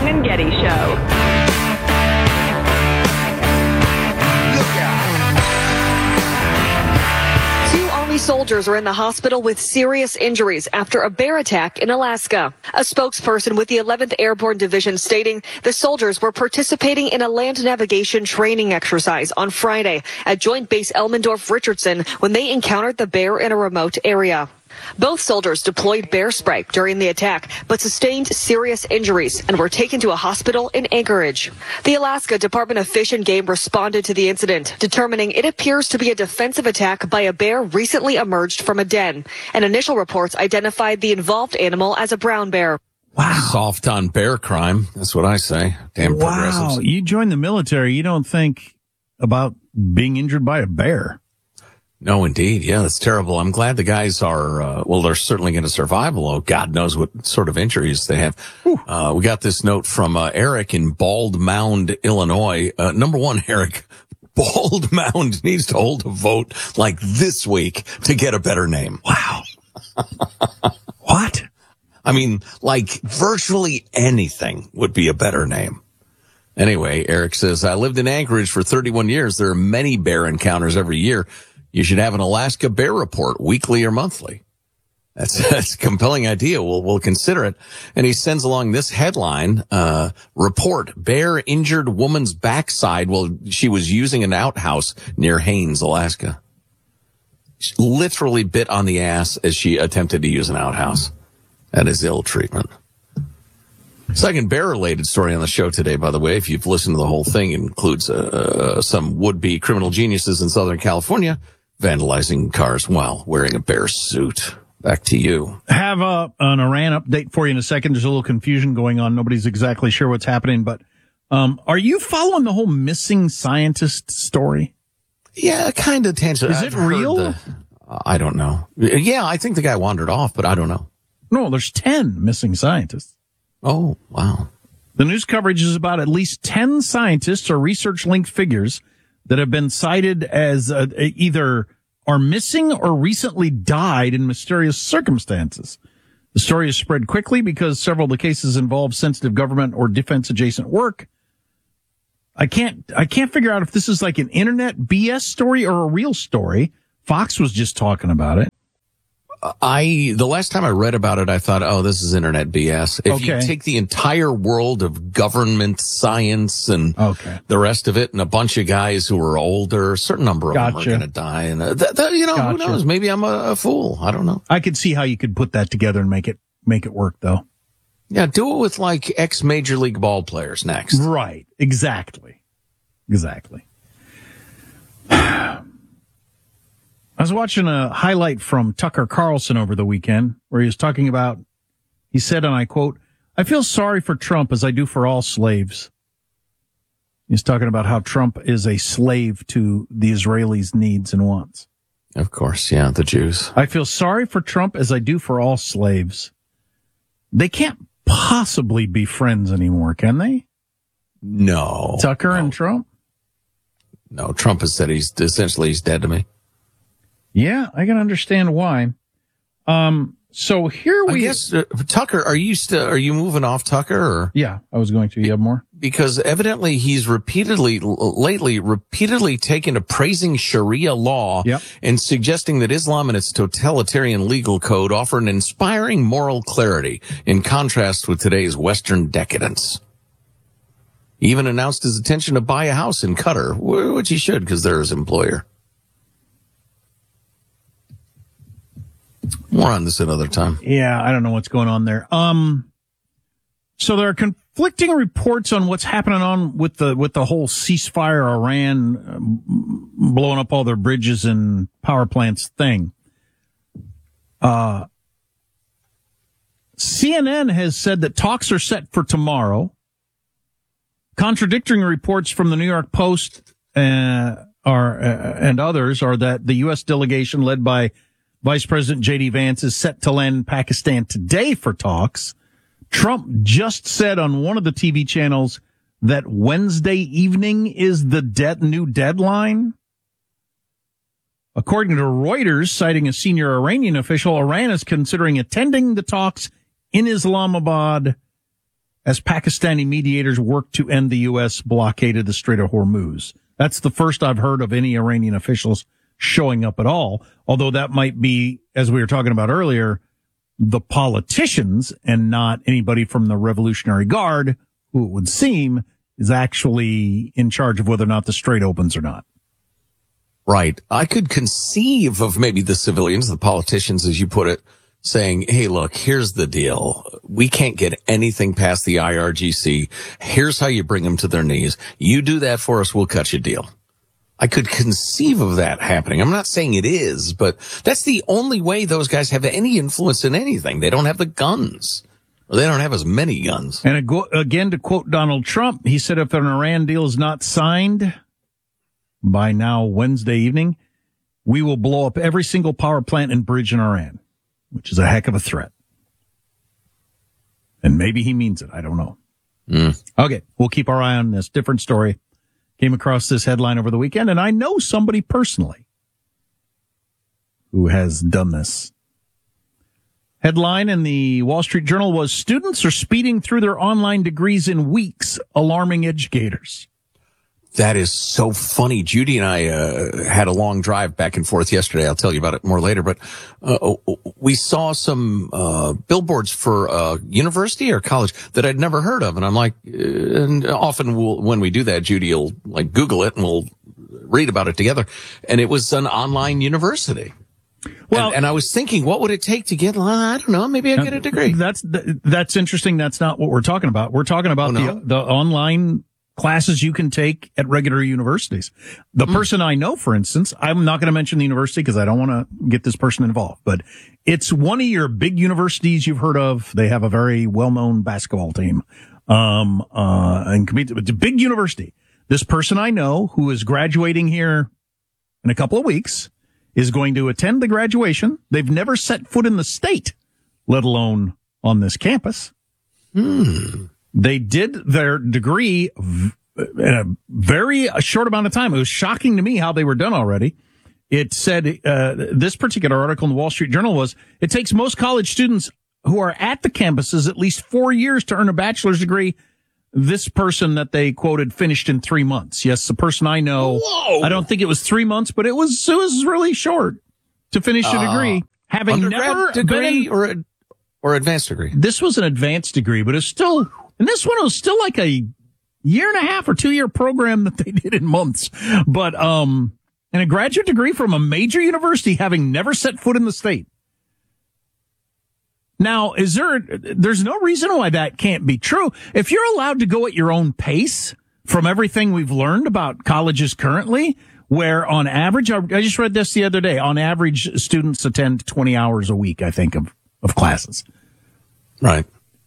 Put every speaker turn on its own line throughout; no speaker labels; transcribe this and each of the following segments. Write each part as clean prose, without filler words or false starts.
and Getty Show.
Soldiers are in the hospital with serious injuries after a bear attack in Alaska. A spokesperson with the 11th Airborne Division stating the soldiers were participating in a land navigation training exercise on Friday at Joint Base Elmendorf-Richardson when they encountered the bear in a remote area. Both soldiers deployed bear spray during the attack, but sustained serious injuries and were taken to a hospital in Anchorage. The Alaska Department of Fish and Game responded to the incident, determining it appears to be a defensive attack by a bear recently emerged from a den. And initial reports identified the involved animal as a brown bear.
Wow. Soft on bear crime. That's what I say. Damn progressives.
Wow. You join the military, you don't think about being injured by a bear.
No, indeed. Yeah, that's terrible. I'm glad the guys are, they're certainly going to survive, although God knows what sort of injuries they have. We got this note from Eric in Bald Mound, Illinois. Number one, Eric, Bald Mound needs to hold a vote like this week to get a better name.
Wow. What?
I mean, like virtually anything would be a better name. Anyway, Eric says, I lived in Anchorage for 31 years. There are many bear encounters every year. You should have an Alaska bear report weekly or monthly. That's a compelling idea. We'll consider it. And he sends along this headline, report, bear injured woman's backside while she was using an outhouse near Haines, Alaska. She literally bit on the ass as she attempted to use an outhouse. That is ill treatment. Second bear-related story on the show today, by the way, if you've listened to the whole thing, it includes some would-be criminal geniuses in Southern California vandalizing cars while wearing a bear suit. Back to you.
Have an Iran update for you in a second. There's a little confusion going on. Nobody's exactly sure what's happening, but are you following the whole missing scientist story?
Yeah, kind of tangent.
Is it real?
I don't know. Yeah, I think the guy wandered off, but I don't know.
No, there's 10 missing scientists.
Oh, wow.
The news coverage is about at least 10 scientists or research-linked figures that have been cited as either are missing or recently died in mysterious circumstances. The story has spread quickly because several of the cases involve sensitive government or defense-adjacent work. I can't figure out if this is like an internet BS story or a real story. Fox was just talking about it.
The last time I read about it, I thought, oh, this is internet BS. If you take the entire world of government science and the rest of it and a bunch of guys who are older, a certain number of them are going to die. And, who knows? Maybe I'm a fool. I don't know.
I could see how you could put that together and make it work, though.
Yeah, do it with like ex-major league ball players next.
Right. Exactly. I was watching a highlight from Tucker Carlson over the weekend where he was talking about, he said, and I quote, I feel sorry for Trump as I do for all slaves. He's talking about how Trump is a slave to the Israelis' needs and wants.
Of course, yeah, the Jews.
I feel sorry for Trump as I do for all slaves. They can't possibly be friends anymore, can they?
No.
Tucker and Trump?
No, Trump has said he's dead to me.
Yeah, I can understand why. So here we...
I guess, Tucker, are you moving off Tucker? Or?
Yeah, I was going to. You have more?
Because evidently he's repeatedly taken to praising Sharia law and suggesting that Islam and its totalitarian legal code offer an inspiring moral clarity in contrast with today's Western decadence. He even announced his intention to buy a house in Qatar, which he should because they're his employer. More on this another time.
Yeah, I don't know what's going on there. So there are conflicting reports on what's happening on with the whole ceasefire, Iran blowing up all their bridges and power plants thing. CNN has said that talks are set for tomorrow. Contradicting reports from the New York Post and others are that the U.S. delegation led by Vice President J.D. Vance is set to land in Pakistan today for talks. Trump just said on one of the TV channels that Wednesday evening is the new deadline. According to Reuters, citing a senior Iranian official, Iran is considering attending the talks in Islamabad as Pakistani mediators work to end the U.S. blockade of the Strait of Hormuz. That's the first I've heard of any Iranian officials showing up at all, although that might be, as we were talking about earlier, the politicians and not anybody from the Revolutionary Guard, who it would seem is actually in charge of whether or not the strait opens or not.
Right. I could conceive of maybe the civilians, the politicians, as you put it, saying, hey, look, here's the deal. We can't get anything past the IRGC. Here's how you bring them to their knees. You do that for us, we'll cut you a deal. I could conceive of that happening. I'm not saying it is, but that's the only way those guys have any influence in anything. They don't have the guns. Or they don't have as many guns.
And again, to quote Donald Trump, he said if an Iran deal is not signed by now Wednesday evening, we will blow up every single power plant and bridge in Iran, which is a heck of a threat. And maybe he means it. I don't know. Okay, we'll keep our eye on this. Different story. Came across this headline over the weekend, and I know somebody personally who has done this. Headline in the Wall Street Journal was, students are speeding through their online degrees in weeks, alarming educators.
That is so funny. Judy and I had a long drive back and forth yesterday. I'll tell you about it more later. But we saw some billboards for a university or college that I'd never heard of. And I'm like, and often when we do that, Judy will like Google it and we'll read about it together. And it was an online university. Well, and I was thinking, what would it take to get, I don't know, maybe I'd get a degree.
That's interesting. That's not what we're talking about. We're talking about the online classes you can take at regular universities. The person I know, for instance, I'm not going to mention the university because I don't want to get this person involved, but it's one of your big universities you've heard of. They have a very well-known basketball team, and compete. It's a big university. This person I know who is graduating here in a couple of weeks is going to attend the graduation. They've never set foot in the state, let alone on this campus. They did their degree in a very short amount of time. It was shocking to me how they were done already. It said, this particular article in the Wall Street Journal was, it takes most college students who are at the campuses at least 4 years to earn a bachelor's degree. This person that they quoted finished in 3 months. Yes, the person I know, I don't think it was 3 months, but it was really short to finish a degree. Having never
degree or advanced degree.
This was an advanced degree, but it's still, and this one was still like a year and a half or 2 year program that they did in months. But, and a graduate degree from a major university having never set foot in the state. Now, there's no reason why that can't be true. If you're allowed to go at your own pace from everything we've learned about colleges currently, where on average, I just read this the other day, on average, students attend 20 hours a week, I think, of classes.
Right.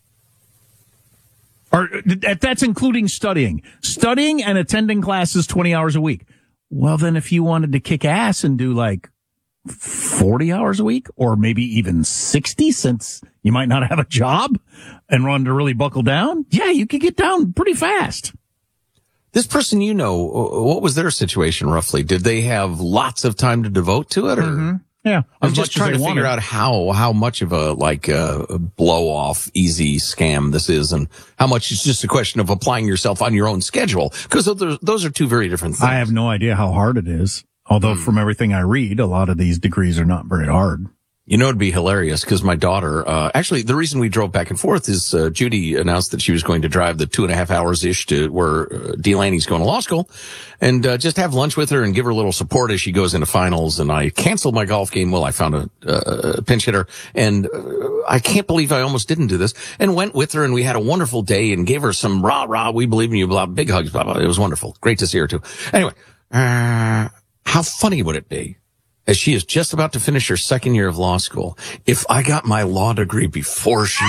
Or that's including studying and attending classes 20 hours a week. Well, then if you wanted to kick ass and do like 40 hours a week or maybe even 60, since you might not have a job and wanted to really buckle down, yeah, you could get down pretty fast.
This person, what was their situation roughly? Did they have lots of time to devote to it? Or?
Yeah.
I'm just trying to figure out how much of a blow off easy scam this is and how much it's just a question of applying yourself on your own schedule. Because those are two very different things.
I have no idea how hard it is. Although from everything I read, a lot of these degrees are not very hard.
It'd be hilarious because my daughter, actually the reason we drove back and forth is, Judy announced that she was going to drive the 2.5 hours-ish to where Delaney's going to law school and, just have lunch with her and give her a little support as she goes into finals. And I canceled my golf game. Well, I found a pinch hitter and I can't believe I almost didn't do this and went with her and we had a wonderful day and gave her some rah, we believe in you, blah, big hugs, blah, blah. It was wonderful. Great to see her too. Anyway, how funny would it be, as she is just about to finish her second year of law school, if I got my law degree before she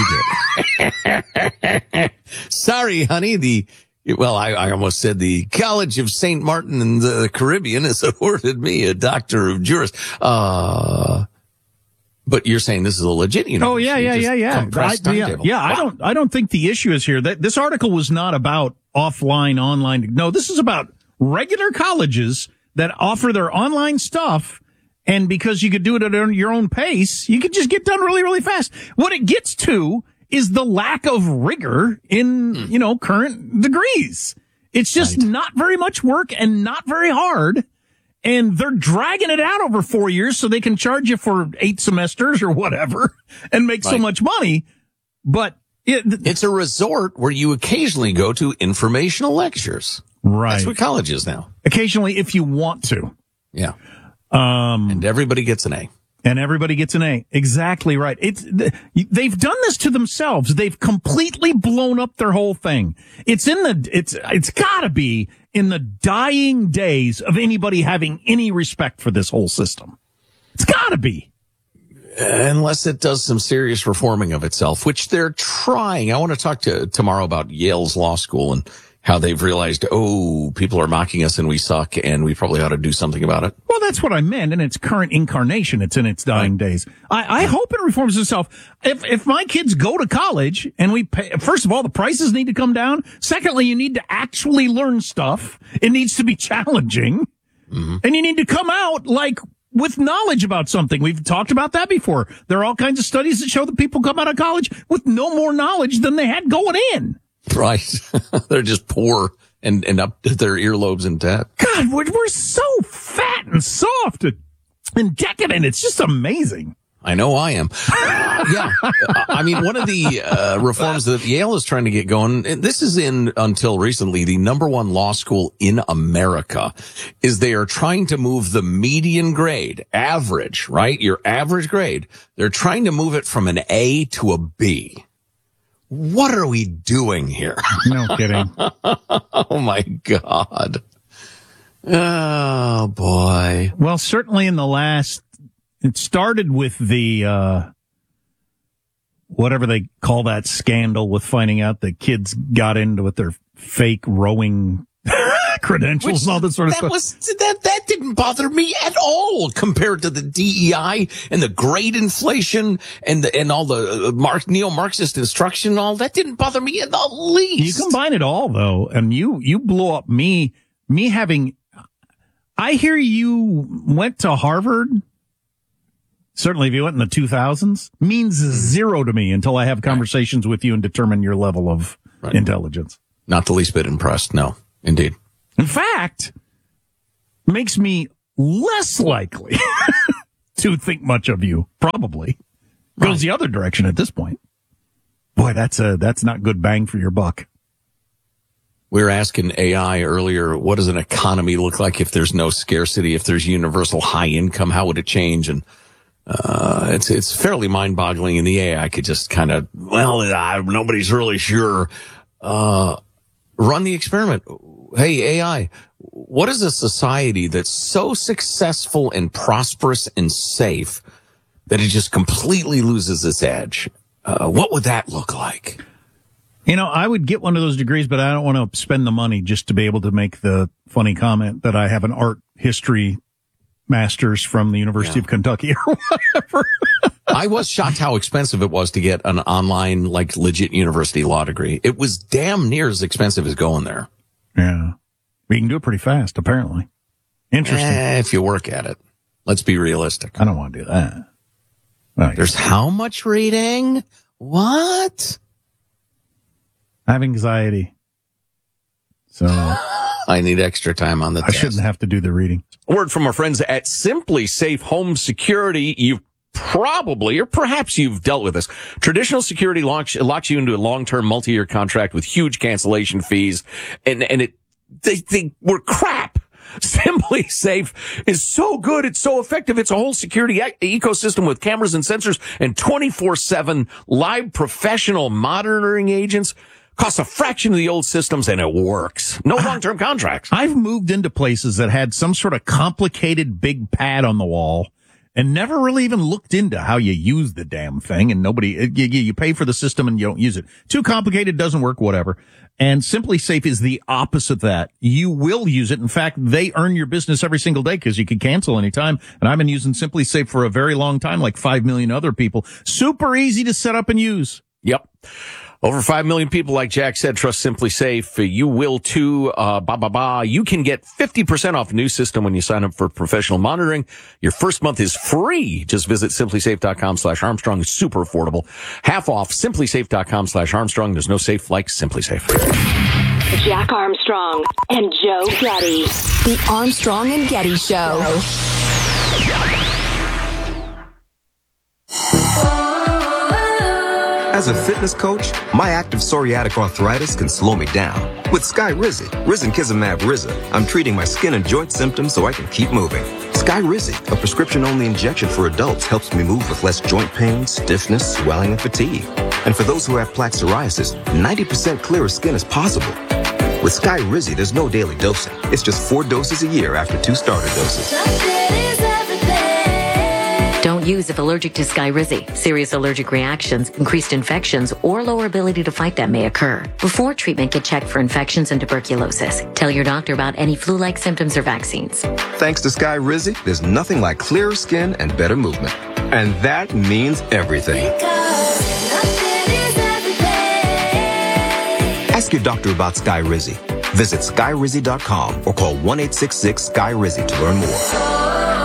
did? Sorry, honey, I almost said the College of St. Martin in the Caribbean has awarded me a Doctor of Juris. But you're saying this is a legit university.
Oh, yeah. I don't think the issue is here. This article was not about offline, online. No, this is about regular colleges that offer their online stuff, and because you could do it at your own pace, you could just get done really, really fast. What it gets to is the lack of rigor in, current degrees. It's just not very much work and not very hard. And they're dragging it out over 4 years so they can charge you for 8 semesters or whatever and make so much money. But
it's a resort where you occasionally go to informational lectures.
Right.
That's what college is now.
Occasionally, if you want to.
Yeah. And everybody gets an A.
And everybody gets an A. Exactly right. They've done this to themselves. They've completely blown up their whole thing. It's gotta be in the dying days of anybody having any respect for this whole system. It's gotta be.
Unless it does some serious reforming of itself, which they're trying. I want to talk tomorrow about Yale's law school and how they've realized, people are mocking us and we suck and we probably ought to do something about it.
Well, that's what I meant. In its current incarnation, it's in its dying days. I hope it reforms itself. If my kids go to college and we pay, first of all, the prices need to come down. Secondly, you need to actually learn stuff. It needs to be challenging. Mm-hmm. And you need to come out with knowledge about something. We've talked about that before. There are all kinds of studies that show that people come out of college with no more knowledge than they had going in.
Right. They're just poor and up to their earlobes in debt.
God, we're so fat and soft and decadent. It's just amazing.
I know I am. Yeah. I mean, one of the reforms that Yale is trying to get going, and this is until recently, the number one law school in America, is they are trying to move the median grade, average, right? Your average grade. They're trying to move it from an A to a B. What are we doing here?
No kidding.
Oh, my God. Oh, boy.
Well, certainly in the last, it started with the, whatever they call that scandal with finding out that kids got into with their fake rowing credentials and all this sort of stuff.
That didn't bother me at all compared to the DEI and the grade inflation and all the neo-Marxist instruction and all. That didn't bother me in the least.
You combine it all though, and you blow up me having. I hear you went to Harvard. Certainly, if you went in the 2000s, means zero to me until I have conversations with you and determine your level of intelligence.
Not the least bit impressed. No, indeed.
In fact, makes me less likely to think much of you. Probably goes the other direction at this point. Boy, that's not good bang for your buck.
We were asking AI earlier, what does an economy look like if there's no scarcity, if there's universal high income? How would it change? And it's fairly mind-boggling, and the AI could just kind of, nobody's really sure. Run the experiment. Hey, AI, what is a society that's so successful and prosperous and safe that it just completely loses its edge? What would that look like?
I would get one of those degrees, but I don't want to spend the money just to be able to make the funny comment that I have an art history master's from the University of Kentucky or whatever.
I was shocked how expensive it was to get an online, legit university law degree. It was damn near as expensive as going there.
Yeah. We can do it pretty fast, apparently. Interesting.
If you work at it. Let's be realistic.
I don't want to do that. Well,
there's how much reading? What?
I have anxiety. So
I need extra time on the test.
I shouldn't have to do the reading.
A word from our friends at Simply Safe Home Security. You've probably, or perhaps you've dealt with this. Traditional security locks you into a long-term multi-year contract with huge cancellation fees, and they were crap. Simply Safe is so good. It's so effective. It's a whole security ecosystem with cameras and sensors and 24/7 live professional monitoring agents. Costs a fraction of the old systems, and it works. No long-term contracts.
I've moved into places that had some sort of complicated big pad on the wall and never really even looked into how you use the damn thing. And you pay for the system and you don't use it. Too complicated, doesn't work, whatever. And Simply Safe is the opposite of that. You will use it. In fact, they earn your business every single day because you can cancel anytime. And I've been using Simply Safe for a very long time, like 5 million other people. Super easy to set up and use.
Yep. Over 5 million people, like Jack said, trust Simply Safe. You will too. You can get 50% off the new system when you sign up for professional monitoring. Your first month is free. Just visit simplysafe.com/Armstrong. It's super affordable. Half off, simplysafe.com/Armstrong. There's no safe like Simply Safe.
Jack Armstrong and Joe Getty. The Armstrong and Getty Show.
As a fitness coach, my active psoriatic arthritis can slow me down. With Skyrizi, risankizumab Riza, I'm treating my skin and joint symptoms so I can keep moving. Skyrizi, a prescription-only injection for adults, helps me move with less joint pain, stiffness, swelling, and fatigue. And for those who have plaque psoriasis, 90% clearer skin is possible. With Skyrizi, there's no daily dosing. It's just 4 doses a year after 2 starter doses.
Don't use if allergic to Skyrizi. Serious allergic reactions, increased infections, or lower ability to fight them may occur. Before treatment, get checked for infections and tuberculosis. Tell your doctor about any flu-like symptoms or vaccines.
Thanks to Skyrizi, there's nothing like clearer skin and better movement. And that means everything. Ask your doctor about Skyrizi. Visit Skyrizi.com or call 1-866-SKY-RIZI to learn more.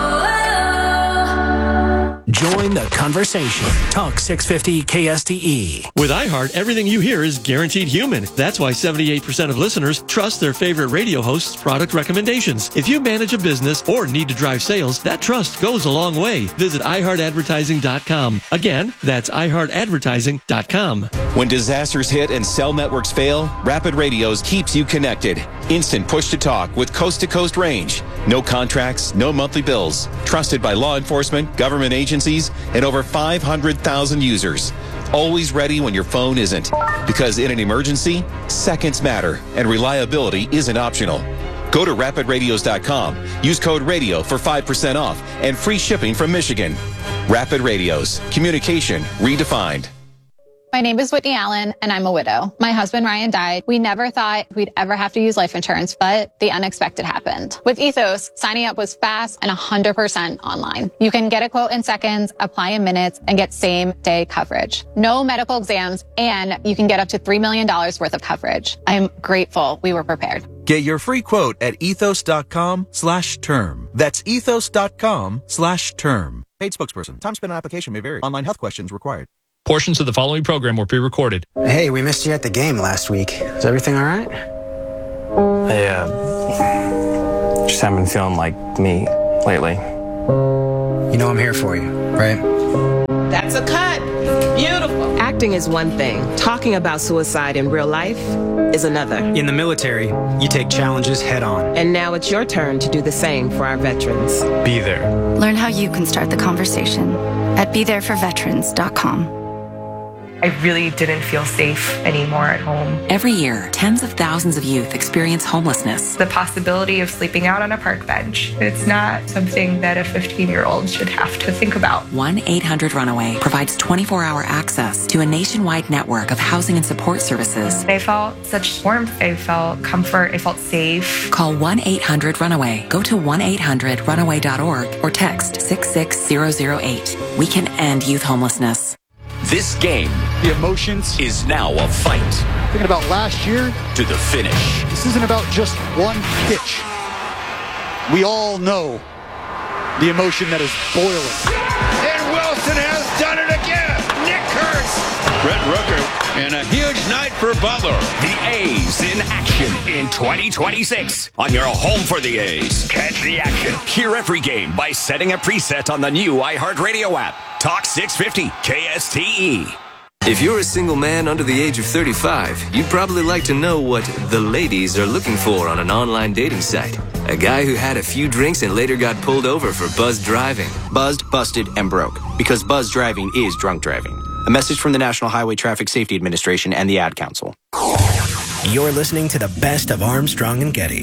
Join the conversation. Talk 650 KSTE.
With iHeart, everything you hear is guaranteed human. That's why 78% of listeners trust their favorite radio host's product recommendations. If you manage a business or need to drive sales, that trust goes a long way. Visit iHeartAdvertising.com. Again, that's iHeartAdvertising.com.
When disasters hit and cell networks fail, Rapid Radios keeps you connected. Instant push-to-talk with coast-to-coast range. No contracts, no monthly bills. Trusted by law enforcement, government agencies, and over 500,000 users. Always ready when your phone isn't. Because in an emergency, seconds matter, and reliability isn't optional. Go to rapidradios.com. Use code RADIO for 5% off and free shipping from Michigan. Rapid Radios. Communication redefined.
My name is Whitney Allen, and I'm a widow. My husband, Ryan, died. We never thought we'd ever have to use life insurance, but the unexpected happened. With Ethos, signing up was fast and 100% online. You can get a quote in seconds, apply in minutes, and get same-day coverage. No medical exams, and you can get up to $3 million worth of coverage. I am grateful we were prepared.
Get your free quote at ethos.com/term. That's ethos.com/term. Paid spokesperson. Time spent on application may vary. Online health questions required.
Portions of the following program were pre-recorded.
Hey, we missed you at the game last week. Is everything all right?
I just haven't been feeling like me lately.
You know I'm here for you, right?
That's a cut. Beautiful. Acting is one thing. Talking about suicide in real life is another.
In the military, you take challenges head on.
And now it's your turn to do the same for our veterans.
Be there.
Learn how you can start the conversation at BeThereForVeterans.com.
I really didn't feel safe anymore at home.
Every year, tens of thousands of youth experience homelessness.
The possibility of sleeping out on a park bench, it's not something that a 15-year-old should have to think about.
1-800-RUNAWAY provides 24-hour access to a nationwide network of housing and support services.
I felt such warmth. I felt comfort. I felt safe.
Call 1-800-RUNAWAY. Go to 1-800-RUNAWAY.org or text 66008. We can end youth homelessness.
This game,
the emotions,
is now a fight.
Thinking about last year,
to the finish.
This isn't about just one pitch. We all know the emotion that is boiling.
And Wilson has done it again. Nick Kurtz.
Brett Rooker, and a huge night for Butler.
The A's in action in 2026 on your home for the A's. Catch the action. Hear every game by setting a preset on the new iHeartRadio app. Talk 650 KSTE.
If you're a single man under the age of 35, you'd probably like to know what the ladies are looking for on an online dating site. A guy who had a few drinks and later got pulled over for buzzed driving.
Buzzed, busted, and broke. Because buzzed driving is drunk driving. A message from the National Highway Traffic Safety Administration and the Ad Council.
You're listening to the best of Armstrong and Getty.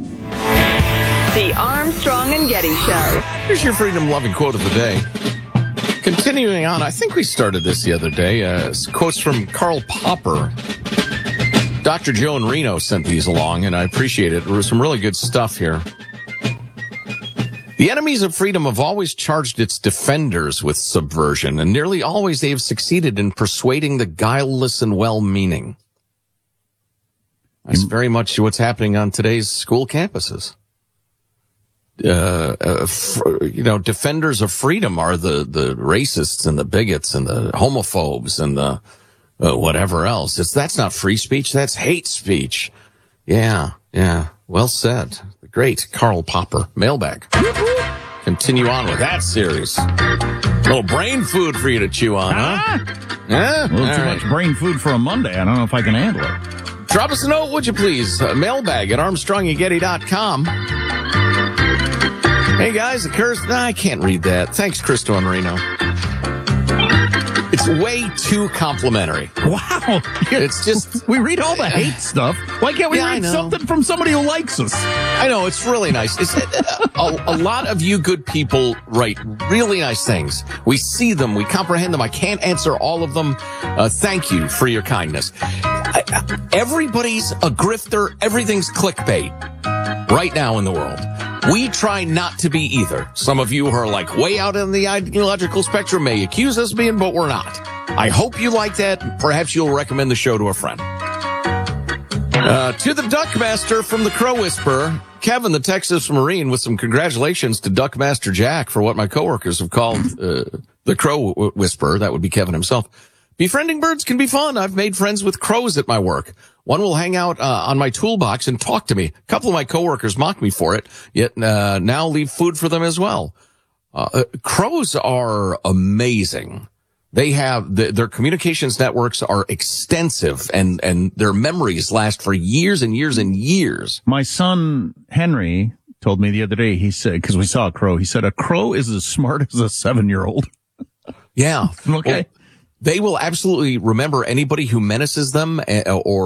The Armstrong and Getty Show.
Here's your freedom-loving quote of the day. Continuing on, I think we started this the other day. Quotes from Karl Popper. Dr. Joe in Reno sent these along, and I appreciate it. There was some really good stuff here. The enemies of freedom have always charged its defenders with subversion, and nearly always they have succeeded in persuading the guileless and well-meaning. That's very much what's happening on today's school campuses. Defenders of freedom are the racists and the bigots and the homophobes and the whatever else. That's not free speech. That's hate speech. Yeah. Well said. The great Karl Popper. Mailbag. Continue on with that series. A little brain food for you to chew on, huh?
Yeah? A little too much brain food for a Monday. I don't know if I can handle it.
Drop us a note, would you please? Mailbag at ArmstrongandGetty.com. Hey, guys, I can't read that. Thanks, Cristo and Reno. It's way too complimentary.
Wow.
It's just...
We read all the hate stuff. Why can't we read something from somebody who likes us?
I know, it's really nice. It's, a lot of you good people write really nice things. We see them. We comprehend them. I can't answer all of them. Thank you for your kindness. Everybody's a grifter. Everything's clickbait right now in the world. We try not to be either. Some of you who are like way out in the ideological spectrum may accuse us of being, but we're not. I hope you like that. Perhaps you'll recommend the show to a friend. To the Duckmaster from the Crow Whisperer, Kevin, the Texas Marine, with some congratulations to Duckmaster Jack for what my coworkers have called the Crow Whisperer. That would be Kevin himself. Befriending birds can be fun. I've made friends with crows at my work. One will hang out on my toolbox and talk to me. A couple of my coworkers mock me for it, yet now leave food for them as well. Crows are amazing. They have their communications networks are extensive, and their memories last for years and years and years.
My son Henry told me the other day. He said, because we saw a crow, he said a crow is as smart as a 7-year-old.
Yeah.
Okay.
Well, they will absolutely remember anybody who menaces them, I've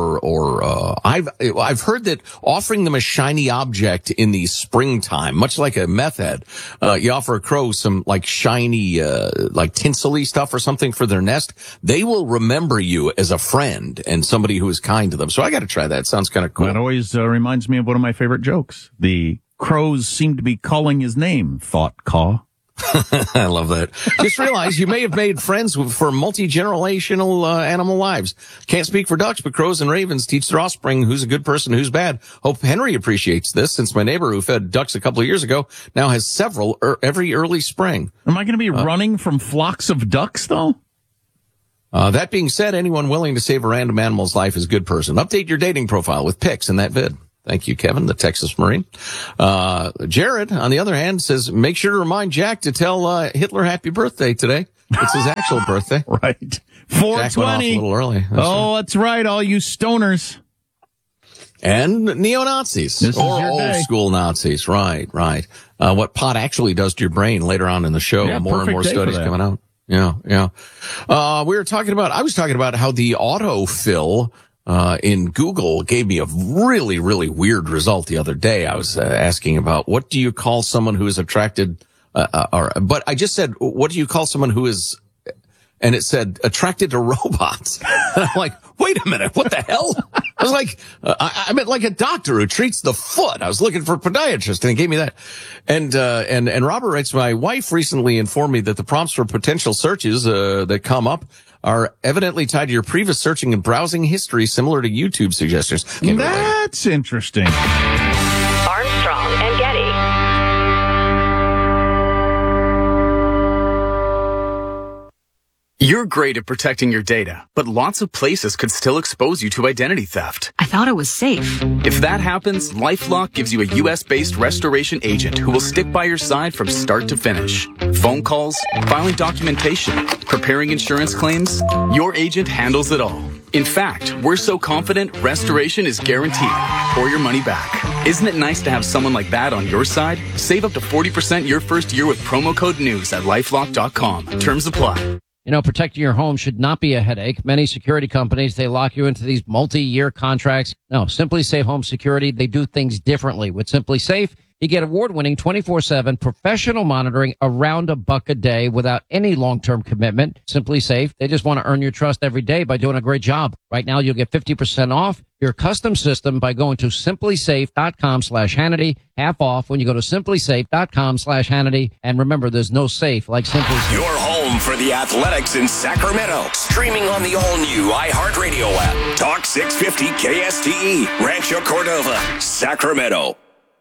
heard that offering them a shiny object in the springtime, much like a meth head, you offer a crow some like shiny, like tinsel-y stuff or something for their nest, they will remember you as a friend and somebody who is kind to them. So I got to try that. Sounds kind of cool.
That always reminds me of one of my favorite jokes. The crows seem to be calling his name, thought Caw.
I love that. Just realize you may have made friends for multi-generational animal lives. Can't speak for ducks, but crows and ravens teach their offspring who's a good person, who's bad. Hope Henry appreciates this, since my neighbor who fed ducks a couple of years ago now has several every early spring.
Am I going to be running from flocks of ducks, though?
That being said, anyone willing to save a random animal's life is a good person. Update your dating profile with pics in that vid. Thank you, Kevin, the Texas Marine. Jared, on the other hand, says, make sure to remind Jack to tell Hitler happy birthday today. It's his actual birthday.
Right. 420.
Jack went off a little early.
That's right, all you stoners.
And neo-Nazis.
This
or
is your day.
old-school Nazis. Right. What pot actually does to your brain later on in the show.
Yeah,
more and more studies coming out. Yeah. I was talking about how the autofill in Google gave me a really, really weird result the other day. I was asking about what do you call someone who is attracted, but I just said, what do you call someone who is, and it said attracted to robots. I'm like, wait a minute, what the hell? I was like, I meant like a doctor who treats the foot. I was looking for a podiatrist and it gave me that. And Robert writes, my wife recently informed me that the prompts for potential searches, that come up are evidently tied to your previous searching and browsing history, similar to YouTube suggestions.
That's interesting.
Armstrong and Getty.
You're great at protecting your data, but lots of places could still expose you to identity theft.
I thought it was safe.
If that happens, LifeLock gives you a U.S.-based restoration agent who will stick by your side from start to finish. Phone calls, filing documentation, preparing insurance claims, your agent handles it all. In fact, we're so confident restoration is guaranteed or your money back. Isn't it nice to have someone like that on your side? Save up to 40% your first year with promo code NEWS at LifeLock.com. Terms apply.
You know, protecting your home should not be a headache. Many security companies, they lock you into these multi-year contracts. No, Simply Safe Home Security, they do things differently. With Simply Safe, You get award-winning 24/7 professional monitoring around $1 a day without any long-term commitment. Simply Safe, they just want to earn your trust every day by doing a great job. Right now, you'll get 50% off your custom system by going to simplysafe.com/Hannity. Half off when you go to simplysafe.com/Hannity. And remember, there's no safe like Simply Safe.
Your home for the Athletics in Sacramento. Streaming on the all-new iHeartRadio app. Talk 650 KSTE. Rancho Cordova, Sacramento.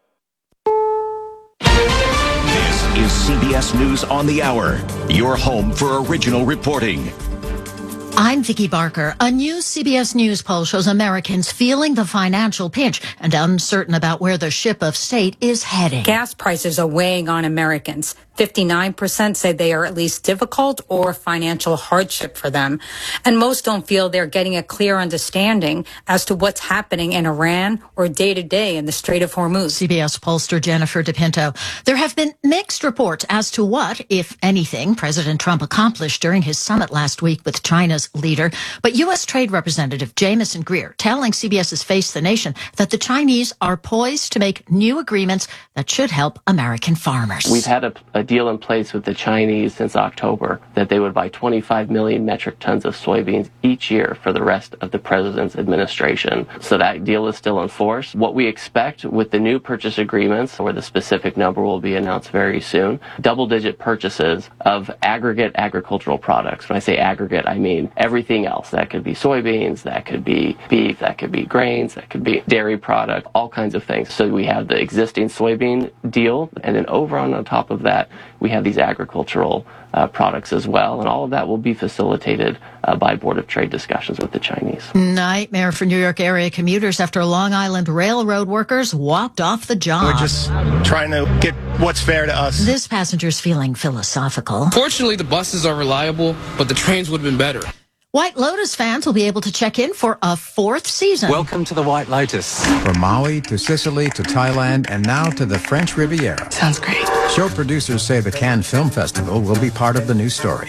This is CBS News on the Hour. Your home for original reporting.
I'm Vicki Barker. A new CBS News poll shows Americans feeling the financial pinch and uncertain about where the ship of state is heading.
Gas prices are weighing on Americans. 59% say they are at least difficult or financial hardship for them. And most don't feel they're getting a clear understanding as to what's happening in Iran or day to day in the Strait of Hormuz.
CBS pollster Jennifer DePinto. There have been mixed reports as to what, if anything, President Trump accomplished during his summit last week with China's leader. But U.S. Trade Representative Jamieson Greer telling CBS's Face the Nation that the Chinese are poised to make new agreements that should help American farmers.
We've had a deal in place with the Chinese since October that they would buy 25 million metric tons of soybeans each year for the rest of the president's administration. So that deal is still in force. What we expect with the new purchase agreements, where the specific number will be announced very soon, double-digit purchases of aggregate agricultural products. When I say aggregate, I mean everything else. That could be soybeans, that could be beef, that could be grains, that could be dairy product, all kinds of things. So we have the existing soybean deal, and then over on top of that, we have these agricultural products as well, and all of that will be facilitated by Board of Trade discussions with the Chinese.
Nightmare for New York area commuters after Long Island Railroad workers walked off the job.
We're just trying to get what's fair to us.
This passenger's feeling philosophical.
Fortunately, the buses are reliable, but the trains would have been better.
White Lotus fans will be able to check in for a 4th season.
Welcome to the White Lotus.
From Maui to Sicily to Thailand and now to the French Riviera.
Sounds great.
Show producers say the Cannes Film Festival will be part of the new story.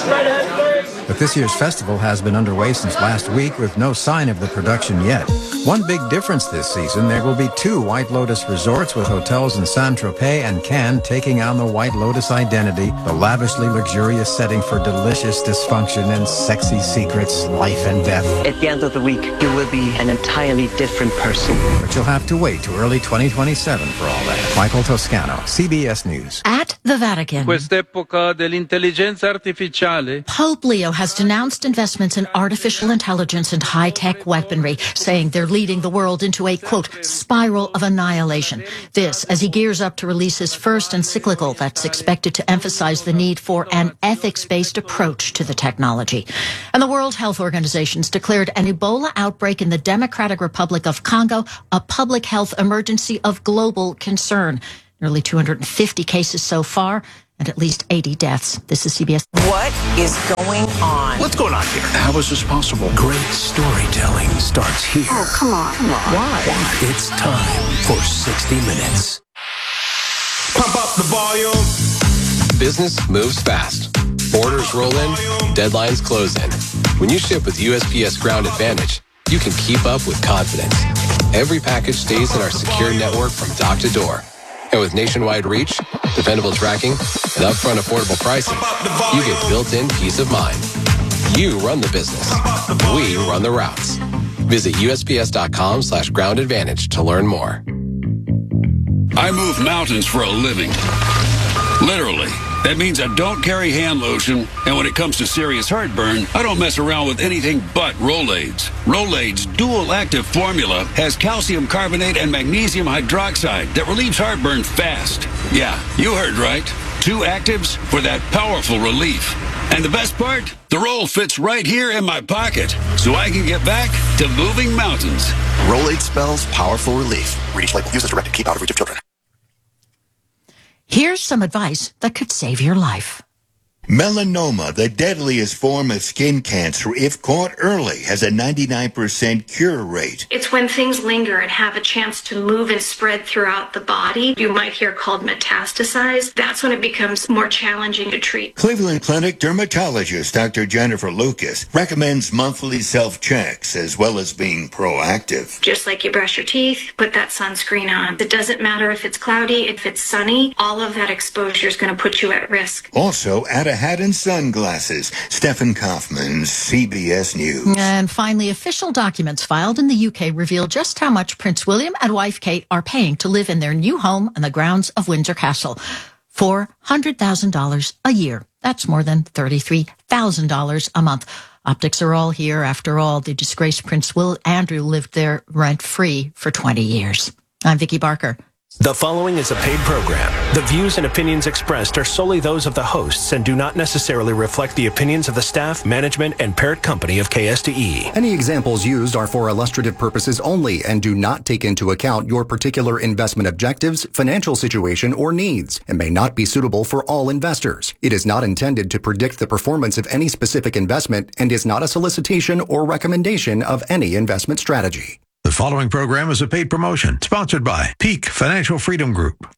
But this year's festival has been underway since last week with no sign of the production yet. One big difference this season, there will be 2 White Lotus resorts with hotels in Saint-Tropez and Cannes taking on the White Lotus identity, the lavishly luxurious setting for delicious dysfunction and sexy secrets, life and death.
At the end of the week, you will be an entirely different person.
But you'll have to wait to early 2027 for all that. Michael Toscano, CBS News.
At the Vatican,
Quest'epoca dell'intelligenza artificiale.
Pope Leo has denounced investments in artificial intelligence and high-tech weaponry, saying they're leading the world into a, quote, spiral of annihilation. This as he gears up to release his first encyclical that's expected to emphasize the need for an ethics-based approach to the technology. And the World Health Organization's declared an Ebola outbreak in the Democratic Republic of Congo a public health emergency of global concern. Nearly 250 cases so far, and at least 80 deaths. This is CBS.
What is going on?
What's going on here?
How is this possible?
Great storytelling starts here.
Oh, come on.
Why? It's time for 60 Minutes.
Pump up the volume.
Business moves fast. Orders roll in, deadlines close in. When you ship with USPS Ground Advantage, you can keep up with confidence. Every package stays in our secure network from dock to door. And with nationwide reach, dependable tracking, and upfront affordable pricing, you get built-in peace of mind. You run the business. We run the routes. Visit USPS.com/Ground Advantage to learn more.
I move mountains for a living. Literally. That means I don't carry hand lotion, and when it comes to serious heartburn, I don't mess around with anything but Rolaids. Rolaids' dual-active formula has calcium carbonate and magnesium hydroxide that relieves heartburn fast. Yeah, you heard right. 2 actives for that powerful relief. And the best part? The roll fits right here in my pocket, so I can get back to moving mountains.
Rolade spells powerful relief. Reach label. Use as directed. Keep out of reach of children.
Here's some advice that could save your life.
Melanoma, the deadliest form of skin cancer, if caught early, has a 99% cure rate.
It's when things linger and have a chance to move and spread throughout the body. You might hear called metastasize. That's when it becomes more challenging to treat.
Cleveland Clinic dermatologist Dr. Jennifer Lucas recommends monthly self-checks as well as being proactive.
Just like you brush your teeth, put that sunscreen on. It doesn't matter if it's cloudy, if it's sunny, all of that exposure is going to put you at risk.
Also, add a hat and sunglasses. Stephen Kaufman, CBS News.
And finally, official documents filed in the UK reveal just how much Prince William and wife Kate are paying to live in their new home on the grounds of Windsor Castle. $400,000 a year. That's more than $33,000 a month. Optics are all here. After all, the disgraced Prince Andrew lived there rent-free for 20 years. I'm Vicki Barker.
The following is a paid program. The views and opinions expressed are solely those of the hosts and do not necessarily reflect the opinions of the staff, management, and parent company of KSDE.
Any examples used are for illustrative purposes only and do not take into account your particular investment objectives, financial situation, or needs, and may not be suitable for all investors. It is not intended to predict the performance of any specific investment and is not a solicitation or recommendation of any investment strategy.
The following program is a paid promotion sponsored by Peak Financial Freedom Group.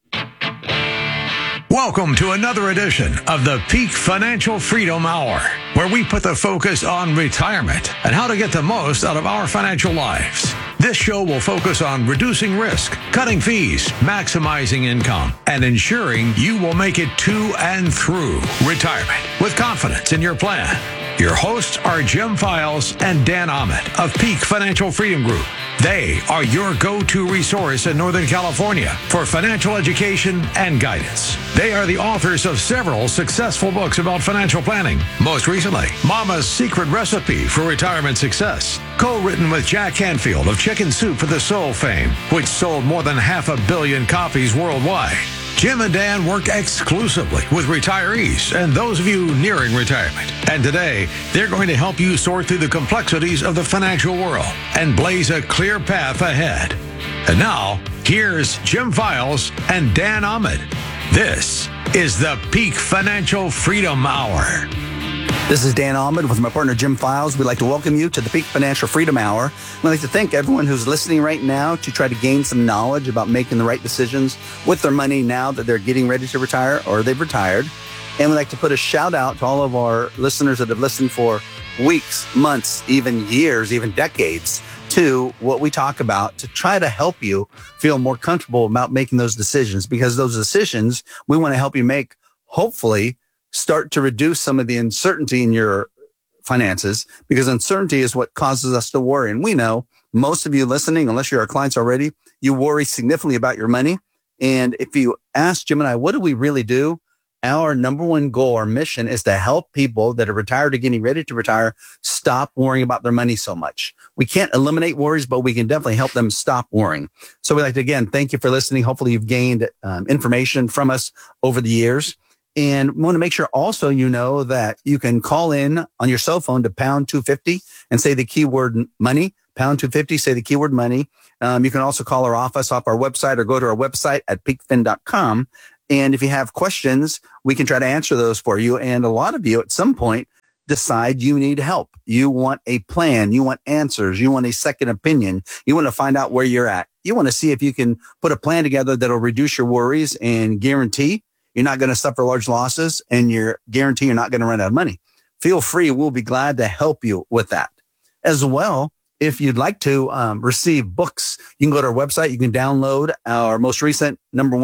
Welcome to another edition of the Peak Financial Freedom Hour, where we put the focus on retirement and how to get the most out of our financial lives. This show will focus on reducing risk, cutting fees, maximizing income, and ensuring you will make it to and through retirement with confidence in your plan. Your hosts are Jim Files and Dan Ahmed of Peak Financial Freedom Group. They are your go-to resource in Northern California for financial education and guidance. They are the authors of several successful books about financial planning. Most recently, Mama's Secret Recipe for Retirement Success, co-written with Jack Canfield of Chicken Soup for the Soul fame, which sold more than 500 million copies worldwide. Jim and Dan work exclusively with retirees and those of you nearing retirement. And today, they're going to help you sort through the complexities of the financial world and blaze a clear path ahead. And now, here's Jim Files and Dan Ahmed. This is the Peak Financial Freedom Hour.
This is Dan Ahmed with my partner Jim Files. We'd like to welcome you to the Peak Financial Freedom Hour. We'd like to thank everyone who's listening right now to try to gain some knowledge about making the right decisions with their money now that they're getting ready to retire or they've retired. And we'd like to put a shout out to all of our listeners that have listened for weeks, months, even years, even decades to what we talk about to try to help you feel more comfortable about making those decisions, because those decisions we want to help you make, hopefully, start to reduce some of the uncertainty in your finances, because uncertainty is what causes us to worry. And we know most of you listening, unless you're our clients already, you worry significantly about your money. And if you ask Jim and I, what do we really do? Our number one goal, our mission is to help people that are retired or getting ready to retire stop worrying about their money so much. We can't eliminate worries, but we can definitely help them stop worrying. So we'd like to, again, thank you for listening. Hopefully you've gained information from us over the years. And we want to make sure also you know that you can call in on your cell phone to pound 250 and say the keyword money, pound 250, say the keyword money. You can also call our office off our website or go to our website at peakfin.com. And if you have questions, we can try to answer those for you. And a lot of you at some point decide you need help. You want a plan. You want answers. You want a second opinion. You want to find out where you're at. You want to see if you can put a plan together that'll reduce your worries and guarantee you're not going to suffer large losses, and guarantee you're not going to run out of money. Feel free. We'll be glad to help you with that. As well, if you'd like to receive books, you can go to our website. You can download our most recent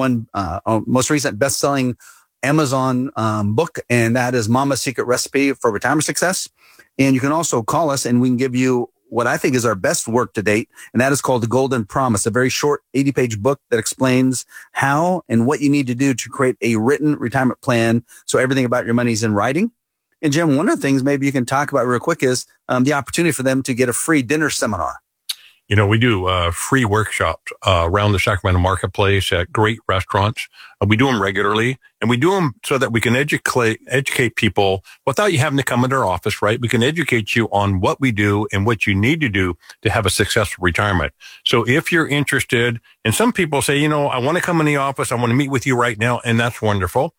best-selling Amazon book, and that is Mama's Secret Recipe for Retirement Success. And you can also call us, and we can give you what I think is our best work to date, and that is called The Golden Promise, a very short 80-page book that explains how and what you need to do to create a written retirement plan so everything about your money is in writing. And Jim, one of the things maybe you can talk about real quick is the opportunity for them to get a free dinner seminar.
You know, we do free workshops around the Sacramento marketplace at great restaurants. We do them regularly, and we do them so that we can educate people without you having to come into our office, right? We can educate you on what we do and what you need to do to have a successful retirement. So if you're interested, and some people say, you know, I want to come in the office, I want to meet with you right now, and that's wonderful.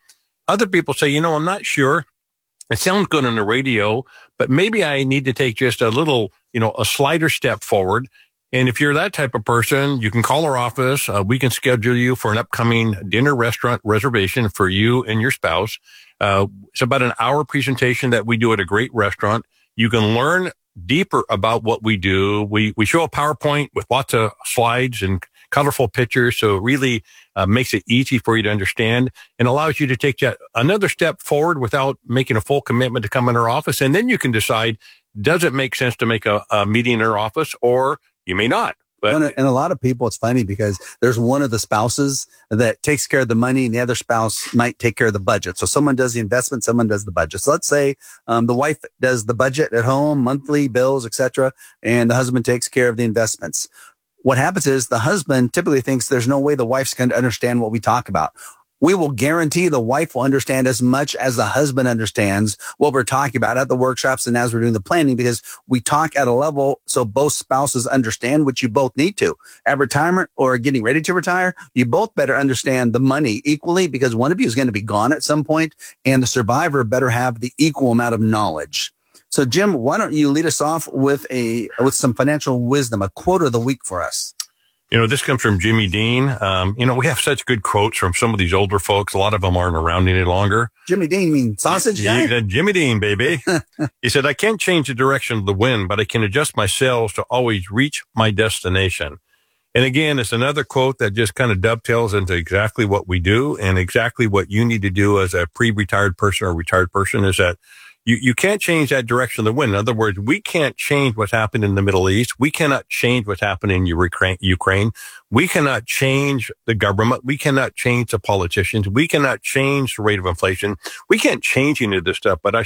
Other people say, I'm not sure. It sounds good on the radio, but maybe I need to take just a little, a slighter step forward. And if you're that type of person, you can call our office. We can schedule you for an upcoming dinner restaurant reservation for you and your spouse. It's about an hour presentation that we do at a great restaurant. You can learn deeper about what we do. We show a PowerPoint with lots of slides and colorful pictures. So it really makes it easy for you to understand and allows you to take that another step forward without making a full commitment to come in our office. And then you can decide, does it make sense to make a meeting in our office, or you may not. But
and a lot of people, it's funny because there's one of the spouses that takes care of the money and the other spouse might take care of the budget. So someone does the investment, someone does the budget. So let's say the wife does the budget at home, monthly bills, etc., and the husband takes care of the investments. What happens is the husband typically thinks there's no way the wife's going to understand what we talk about. We will guarantee the wife will understand as much as the husband understands what we're talking about at the workshops and as we're doing the planning, because we talk at a level so both spouses understand what you both need to. At retirement or getting ready to retire, you both better understand the money equally, because one of you is going to be gone at some point, and the survivor better have the equal amount of knowledge. So, Jim, why don't you lead us off with some financial wisdom, a quote of the week for us?
This comes from Jimmy Dean. We have such good quotes from some of these older folks. A lot of them aren't around any longer.
Jimmy Dean, you mean sausage guy?
Yeah, Jimmy Dean, baby. He said, I can't change the direction of the wind, but I can adjust my sails to always reach my destination. And again, it's another quote that just kind of dovetails into exactly what we do and exactly what you need to do as a pre-retired person or retired person, is that you can't change that direction of the wind. In other words, we can't change what's happened in the Middle East. We cannot change what's happening in Ukraine. We cannot change the government. We cannot change the politicians. We cannot change the rate of inflation. We can't change any of this stuff, but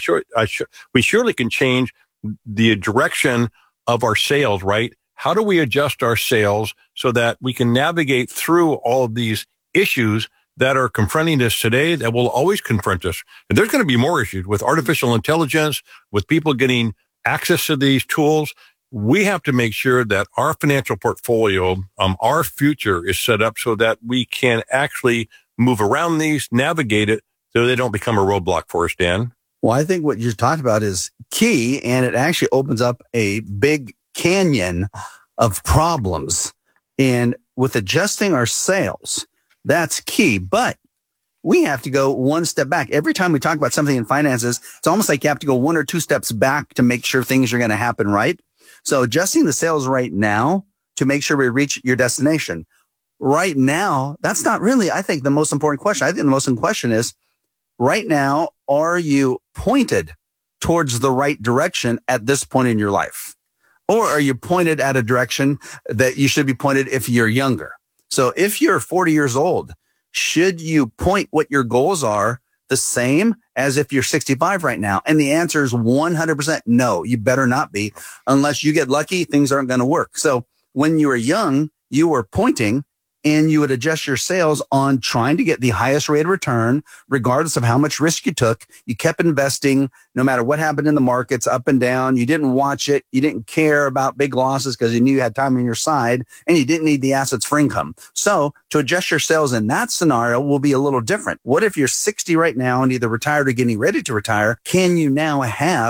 we surely can change the direction of our sails, right? How do we adjust our sails so that we can navigate through all of these issues that are confronting us today, that will always confront us? And there's going to be more issues with artificial intelligence, with people getting access to these tools. We have to make sure that our financial portfolio, our future is set up so that we can actually move around these, navigate it, so they don't become a roadblock for us, Dan.
Well, I think what you're talking about is key, and it actually opens up a big canyon of problems. And with adjusting our sails, that's key, but we have to go one step back. Every time we talk about something in finances, it's almost like you have to go 1 or 2 steps back to make sure things are going to happen right. So adjusting the sails right now to make sure we reach your destination. Right now, that's not really, I think, the most important question. I think the most important question is, right now, are you pointed towards the right direction at this point in your life? Or are you pointed at a direction that you should be pointed if you're younger? So if you're 40 years old, should you point what your goals are the same as if you're 65 right now? And the answer is 100% no. You better not be. Unless you get lucky, things aren't going to work. So when you were young, you were pointing and you would adjust your sails on trying to get the highest rate of return, regardless of how much risk you took. You kept investing no matter what happened in the markets, up and down. You didn't watch it. You didn't care about big losses because you knew you had time on your side, and you didn't need the assets for income. So to adjust your sails in that scenario will be a little different. What if you're 60 right now and either retired or getting ready to retire? Can you now have